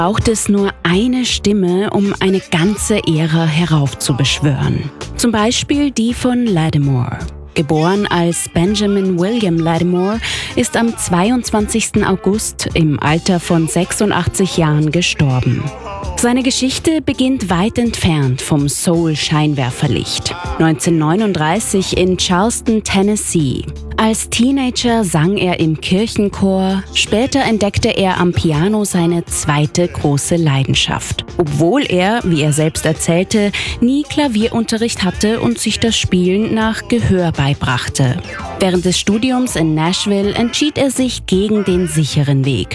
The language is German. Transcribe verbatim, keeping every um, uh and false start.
braucht es nur eine Stimme, um eine ganze Ära heraufzubeschwören. Zum Beispiel die von Lattimore. Geboren als Benjamin William Lattimore, ist am zweiundzwanzigsten August im Alter von sechsundachtzig Jahren gestorben. Seine Geschichte beginnt weit entfernt vom Soul-Scheinwerferlicht. neunzehnhundertneununddreißig in Charleston, Tennessee. Als Teenager sang er im Kirchenchor, später entdeckte er am Piano seine zweite große Leidenschaft. Obwohl er, wie er selbst erzählte, nie Klavierunterricht hatte und sich das Spielen nach Gehör beibrachte. Während des Studiums in Nashville entschied er sich gegen den sicheren Weg